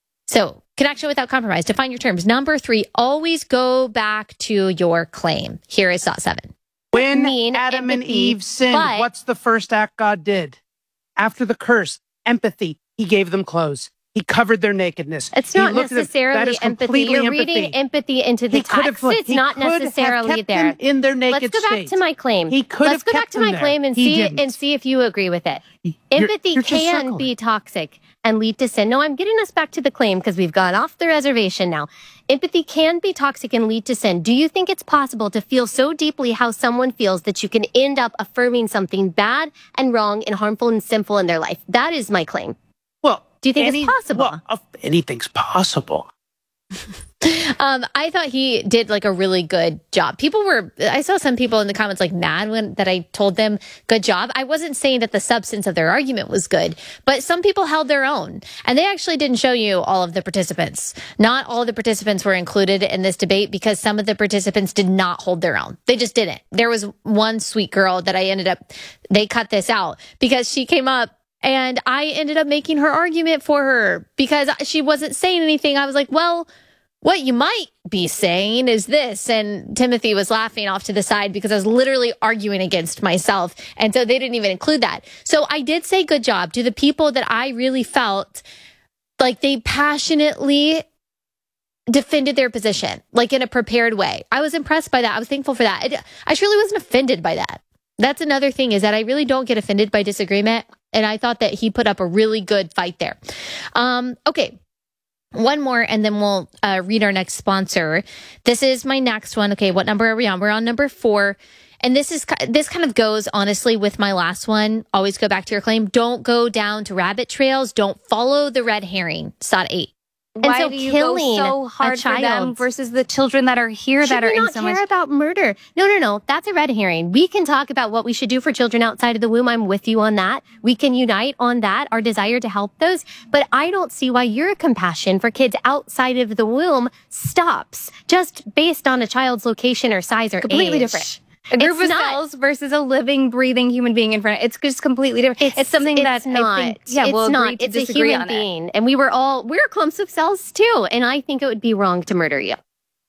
A: So connection without compromise, define your terms. Number three, always go back to your claim. Here is thought seven.
O: When
A: Mean,
O: Adam
A: empathy,
O: and Eve sinned,
A: but-
O: what's the first act God did? After the curse, empathy. He gave them clothes. He covered their nakedness.
M: It's
O: He
M: not
O: looked at them. That
M: necessarily
O: is
M: empathy.
O: completely
M: You're
O: empathy.
M: reading empathy into the
O: He could have
M: text.
O: put-
M: It's
O: he
M: not
O: could have
M: necessarily
O: kept
M: there.
O: them in their naked
M: Let's go back
O: state.
M: to my claim.
O: He could
M: Let's
O: have
M: go back
O: kept
M: to
O: them
M: my
O: there.
M: claim and
O: He
M: see
O: didn't.
M: and see if you agree with it.
O: You're-
M: Empathy
O: you're just
M: can
O: circling.
M: be toxic and lead to sin. No, I'm getting us back to the claim because we've gone off the reservation now. Empathy can be toxic and lead to sin. Do you think it's possible to feel so deeply how someone feels that you can end up affirming something bad and wrong and harmful and sinful in their life? That is my claim.
O: Well,
M: do you think
O: any-
M: it's possible?
O: well, uh, anything's possible.
A: Um, I thought he did like a really good job. People were, I saw some people in the comments like mad when that I told them good job. I wasn't saying that the substance of their argument was good, but some people held their own, and they actually didn't show you all of the participants. Not all of the participants were included in this debate because some of the participants did not hold their own. They just didn't. There was one sweet girl that I ended up, they cut this out because she came up and I ended up making her argument for her because she wasn't saying anything. I was like, well, what you might be saying is this. And Timothy was laughing off to the side because I was literally arguing against myself. And so they didn't even include that. So I did say good job to the people that I really felt like they passionately defended their position, like in a prepared way. I was impressed by that. I was thankful for that. I, I truly wasn't offended by that. That's another thing is that I really don't get offended by disagreement. And I thought that he put up a really good fight there. Um, okay. One more, and then we'll uh, read our next sponsor. This is my next one. Okay, what number are we on? We're on number four. And this is this kind of goes, honestly, with my last one. Always go back to your claim. Don't go down to rabbit trails. Don't follow the red herring. Sod eight.
P: Why
M: and so
P: do you
M: killing
P: go so hard
M: a
P: for
M: child
P: them versus the children that are here
M: Should
P: that are
M: we
P: in
M: not
P: so
M: care
P: much?
M: about murder? No, no, no. That's a red herring. We can talk about what we should do for children outside of the womb. I'm with you on that. We can unite on that, our desire to help those. But I don't see why your compassion for kids outside of the womb stops just based on a child's location or size or
P: Completely
M: age.
P: different. A group
M: It's
P: of
M: not.
P: cells versus a living, breathing human being in front. It's just completely different. It's,
M: It's
P: something
M: it's
P: that
M: not.
P: I think, yeah,
M: it's
P: we'll agree
M: not.
P: to
M: It's a
P: disagree
M: human
P: on it.
M: being, and we were all we're clumps of cells too. And I think it would be wrong to murder you.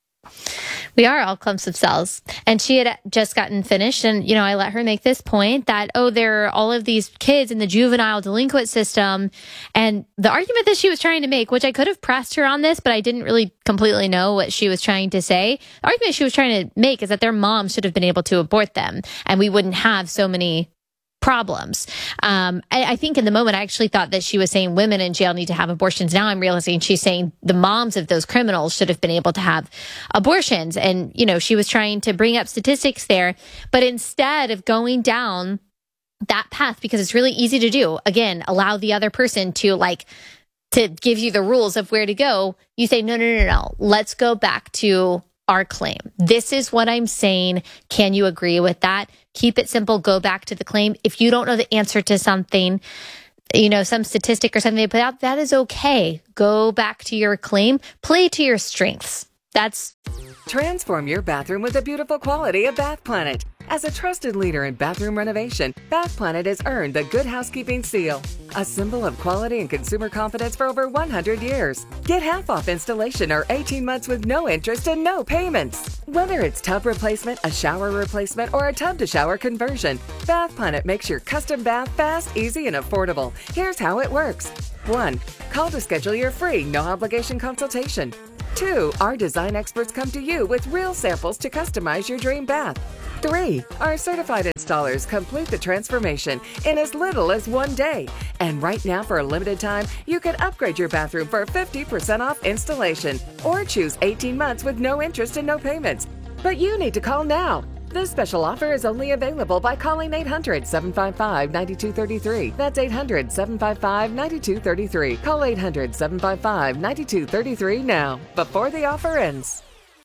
A: We are all clumps of cells. And she had just gotten finished. And, you know, I let her make this point that, oh, there are all of these kids in the juvenile delinquent system. And the argument that she was trying to make, which I could have pressed her on this, but I didn't really completely know what she was trying to say. The argument she was trying to make is that their moms should have been able to abort them. And we wouldn't have so many problems. Um, I, I think in the moment, I actually thought that she was saying women in jail need to have abortions. Now I'm realizing she's saying the moms of those criminals should have been able to have abortions. And, you know, she was trying to bring up statistics there. But instead of going down that path, because it's really easy to do, again, allow the other person to like, to give you the rules of where to go, you say, no, no, no, no, let's go back to our claim. This is what I'm saying. Can you agree with that? Keep it simple. Go back to the claim. If you don't know the answer to something, you know, some statistic or something they put out, that is okay. Go back to your claim. Play to your strengths. That's
E: Transform your bathroom with the beautiful quality of Bath Planet. As a trusted leader in bathroom renovation, Bath Planet has earned the Good Housekeeping Seal, a symbol of quality and consumer confidence for over one hundred years. Get half off installation or eighteen months with no interest and no payments. Whether it's tub replacement, a shower replacement, or a tub-to-shower conversion, Bath Planet makes your custom bath fast, easy, and affordable. Here's how it works. One, call to schedule your free, no-obligation consultation. Two, our design experts come to you with real samples to customize your dream bath. Three, our certified installers complete the transformation in as little as one day. And right now, for a limited time, you can upgrade your bathroom for fifty percent off installation or choose eighteen months with no interest and no payments. But you need to call now. This special offer is only available by calling eight hundred, seven five five, nine two three three. That's eight hundred, seven five five, nine two three three. Call eight hundred, seven five five, nine two three three now, before the offer ends.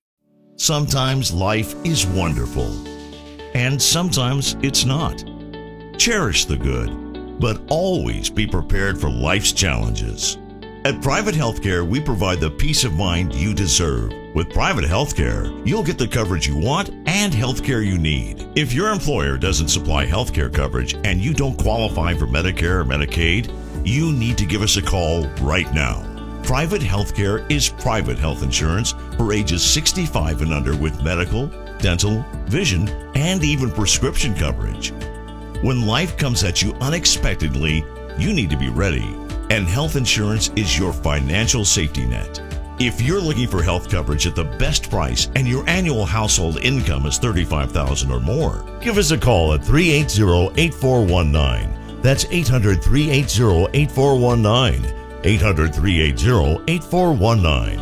J: Sometimes life is wonderful, and sometimes it's not. Cherish the good, but always be prepared for life's challenges. At Private Healthcare, we provide the peace of mind you deserve. With Private Healthcare, you'll get the coverage you want and healthcare you need. If your employer doesn't supply healthcare coverage and you don't qualify for Medicare or Medicaid, you need to give us a call right now. Private Healthcare is private health insurance for ages sixty-five and under with medical, dental, vision, and even prescription coverage. When life comes at you unexpectedly, you need to be ready. And health insurance is your financial safety net. If you're looking for health coverage at the best price and your annual household income is thirty-five thousand dollars or more, give us a call at three eight zero, eight four one nine. That's eight hundred, three eight zero, eight four one nine. eight hundred, three eight zero, eight four one nine.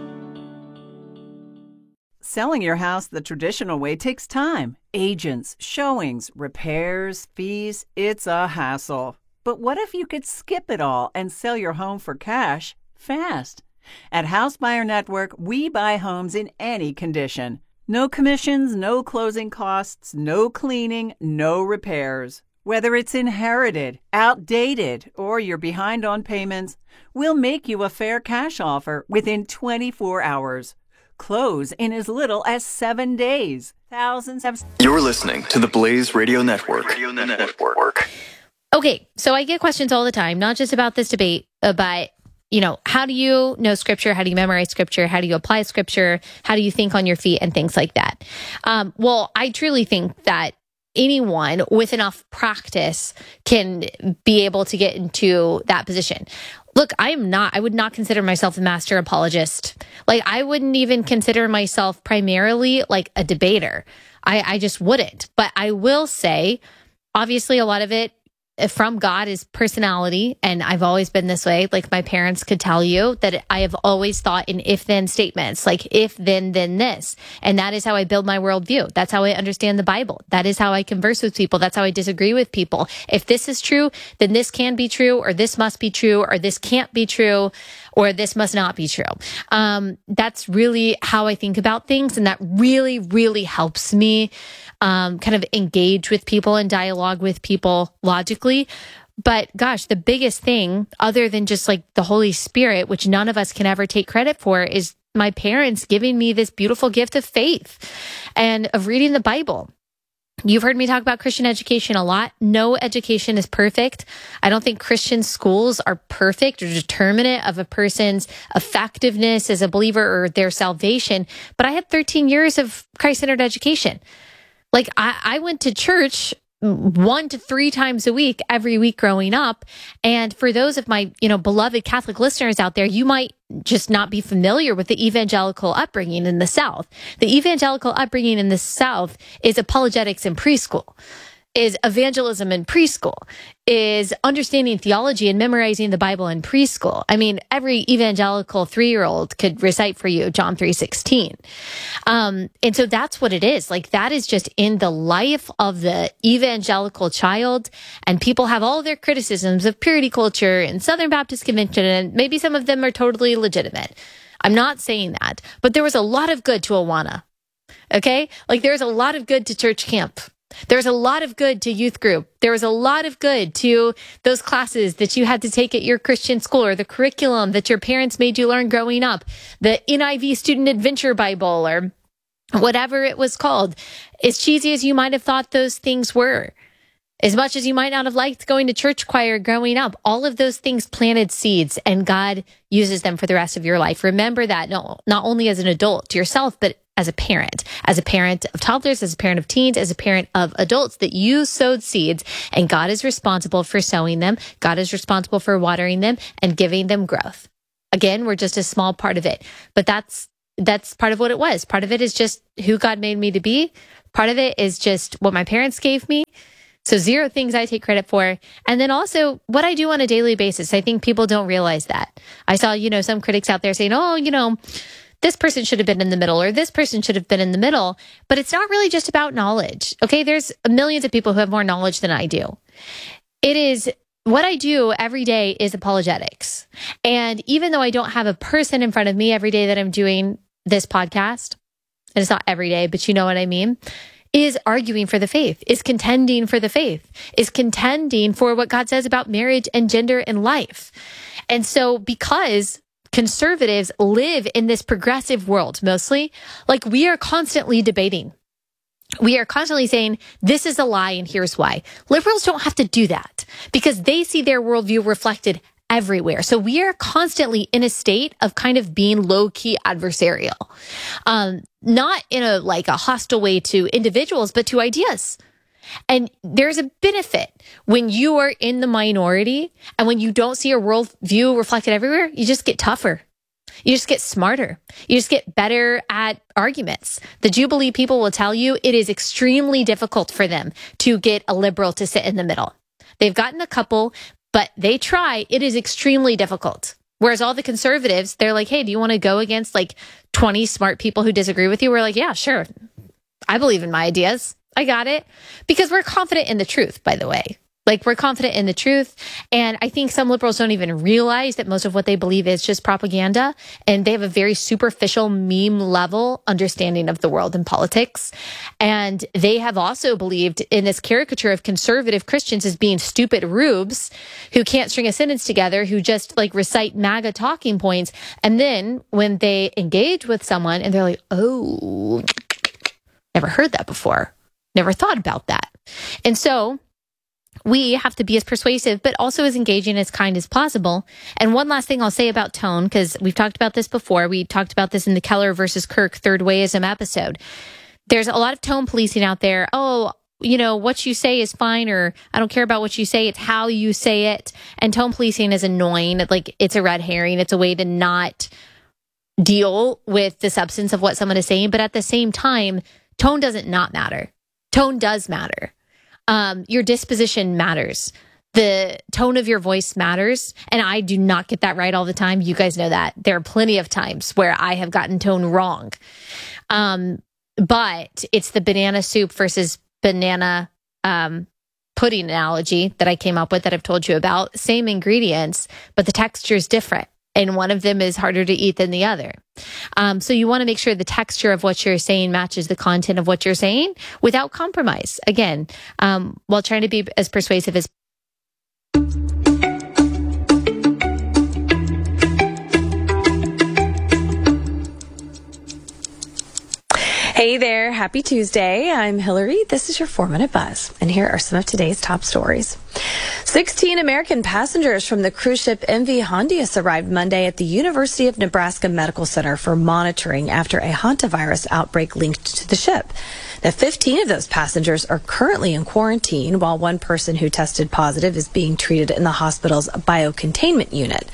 K: Selling your house the traditional way takes time. Agents, showings, repairs, fees, it's a hassle. But what if you could skip it all and sell your home for cash fast? At House Buyer Network, we buy homes in any condition. No commissions, no closing costs, no cleaning, no repairs. Whether it's inherited, outdated, or you're behind on payments, we'll make you a fair cash offer within twenty-four hours. Close in as little as seven days. Thousands have...
Q: You're listening to the Blaze Radio Network. Radio Network.
A: Okay, so I get questions all the time, not just about this debate, but, you know, how do you know scripture? How do you memorize scripture? How do you apply scripture? How do you think on your feet and things like that? Um, well, I truly think that anyone with enough practice can be able to get into that position. Look, I'm not, I would not consider myself a master apologist. Like, I wouldn't even consider myself primarily like a debater. I, I just wouldn't. But I will say, obviously, a lot of it from God is personality. And I've always been this way. Like, my parents could tell you that I have always thought in if-then statements, like if, then, then this. And that is how I build my worldview. That's how I understand the Bible. That is how I converse with people. That's how I disagree with people. If this is true, then this can be true, or this must be true, or this can't be true, or this must not be true. Um, that's really how I think about things. And that really, really helps me um, kind of engage with people and dialogue with people logically. But gosh, the biggest thing, other than just like the Holy Spirit, which none of us can ever take credit for, is my parents giving me this beautiful gift of faith and of reading the Bible. You've heard me talk about Christian education a lot. No education is perfect. I don't think Christian schools are perfect or determinate of a person's effectiveness as a believer or their salvation. But I had thirteen years of Christ-centered education. Like, I, I went to church one to three times a week, every week growing up. And for those of my, you know, beloved Catholic listeners out there, you might just not be familiar with the evangelical upbringing in the South. The evangelical upbringing in the South is apologetics in preschool. is evangelism in preschool, is understanding theology and memorizing the Bible in preschool. I mean, every evangelical three-year-old could recite for you John three sixteen. Um, and so that's what it is. Like, that is just in the life of the evangelical child. And people have all their criticisms of purity culture and Southern Baptist Convention, and maybe some of them are totally legitimate. I'm not saying that, but there was a lot of good to Awana. Okay? Like, there's a lot of good to church camp. There's a lot of good to youth group. There was a lot of good to those classes that you had to take at your Christian school, or the curriculum that your parents made you learn growing up, the N I V Student Adventure Bible, or whatever it was called. As cheesy as you might have thought those things were, as much as you might not have liked going to church choir growing up, all of those things planted seeds, and God uses them for the rest of your life. Remember that, no, not only as an adult to yourself, but as a parent, as a parent of toddlers, as a parent of teens, as a parent of adults, that you sowed seeds, and God is responsible for sowing them. God is responsible for watering them and giving them growth. Again, we're just a small part of it, but that's that's part of what it was. Part of it is just who God made me to be. Part of it is just what my parents gave me. So zero things I take credit for. And then also what I do on a daily basis. I think people don't realize that. I saw, you know, some critics out there saying, oh, you know, this person should have been in the middle, or this person should have been in the middle. But it's not really just about knowledge. Okay. There's millions of people who have more knowledge than I do. It is what I do every day is apologetics. And even though I don't have a person in front of me every day that I'm doing this podcast, and it's not every day, but you know what I mean, is arguing for the faith, is contending for the faith, is contending for what God says about marriage and gender and life. And so because conservatives live in this progressive world, mostly, like, we are constantly debating. We are constantly saying, this is a lie and here's why. Liberals don't have to do that because they see their worldview reflected everywhere. So we are constantly in a state of kind of being low-key adversarial. Um, not in a like a hostile way to individuals, but to ideas. And there's a benefit when you are in the minority and when you don't see a worldview reflected everywhere, you just get tougher. You just get smarter. You just get better at arguments. The Jubilee people will tell you it is extremely difficult for them to get a liberal to sit in the middle. They've gotten a couple, but they try. It is extremely difficult. Whereas all the conservatives, they're like, hey, do you want to go against like twenty smart people who disagree with you? We're like, yeah, sure. I believe in my ideas. I got it. Because we're confident in the truth, by the way. Like, we're confident in the truth. And I think some liberals don't even realize that most of what they believe is just propaganda. And they have a very superficial meme level understanding of the world and politics. And they have also believed in this caricature of conservative Christians as being stupid rubes who can't string a sentence together, who just like recite MAGA talking points. And then when they engage with someone and they're like, oh, never heard that before. Never thought about that. And so we have to be as persuasive, but also as engaging, as kind as possible. And one last thing I'll say about tone, because we've talked about this before. We talked about this in the Keller versus Kirk third wayism episode. There's a lot of tone policing out there. Oh, you know, what you say is fine, or I don't care about what you say. It's how you say it. And tone policing is annoying. Like, it's a red herring. It's a way to not deal with the substance of what someone is saying. But at the same time, tone doesn't not matter. Tone does matter. Um, your disposition matters. The tone of your voice matters. And I do not get that right all the time. You guys know that. There are plenty of times where I have gotten tone wrong. Um, but it's the banana soup versus banana um, pudding analogy that I came up with that I've told you about. Same ingredients, but the texture is different. And one of them is harder to eat than the other. Um, so you want to make sure the texture of what you're saying matches the content of what you're saying without compromise. Again, um, while trying to be as persuasive as
R: Hey there, happy Tuesday. I'm Hillary. This is your four minute buzz, and here are some of today's top stories. sixteen American passengers from the cruise ship M V Hondius arrived Monday at the University of Nebraska Medical Center for monitoring after a hantavirus outbreak linked to the ship. Now, fifteen of those passengers are currently in quarantine, while one person who tested positive is being treated in the hospital's biocontainment unit.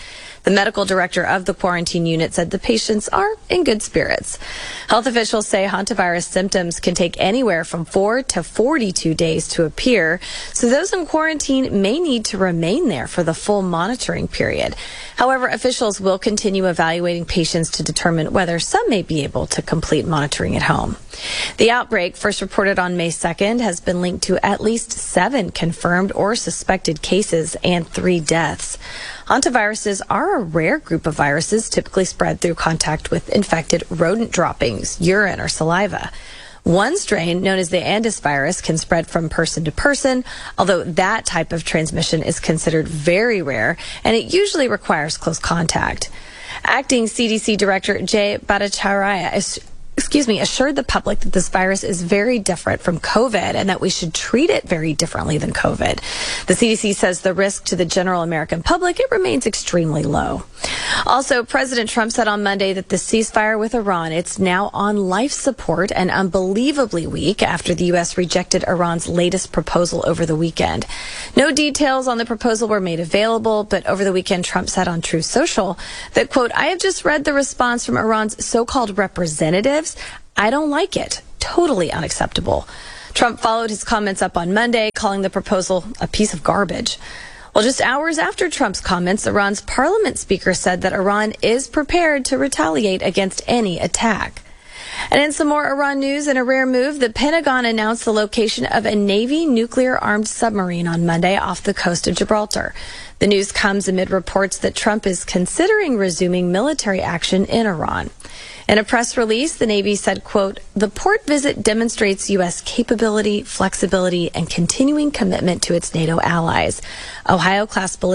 R: The medical director of the quarantine unit said the patients are in good spirits. Health officials say hantavirus symptoms can take anywhere from four to forty-two days to appear, so those in quarantine may need to remain there for the full monitoring period. However, officials will continue evaluating patients to determine whether some may be able to complete monitoring at home. The outbreak, first reported on May second, has been linked to at least seven confirmed or suspected cases and three deaths. Hantaviruses are a rare group of viruses typically spread through contact with infected rodent droppings, urine, or saliva. One strain, known as the Andes virus, can spread from person to person, although that type of transmission is considered very rare, and it usually requires close contact. Acting C D C Director Jay Bhattacharya is excuse me, assured the public that this virus is very different from COVID and that we should treat it very differently than COVID. The C D C says the risk to the general American public, it remains extremely low. Also, President Trump said on Monday that the ceasefire with Iran, it's now on life support and unbelievably weak after the U S rejected Iran's latest proposal over the weekend. No details on the proposal were made available, but over the weekend, Trump said on Truth Social that, quote, I have just read the response from Iran's so-called representatives. I don't like it. Totally unacceptable. Trump followed his comments up on Monday, calling the proposal a piece of garbage. Well, just hours after Trump's comments, Iran's parliament speaker said that Iran is prepared to retaliate against any attack. And in some more Iran news, in a rare move, the Pentagon announced the location of a Navy nuclear-armed submarine on Monday off the coast of Gibraltar. The news comes amid reports that Trump is considering resuming military action in Iran. In a press release, the Navy said, quote, the port visit demonstrates U S capability, flexibility, and continuing commitment to its NATO allies. Ohio-class ballistic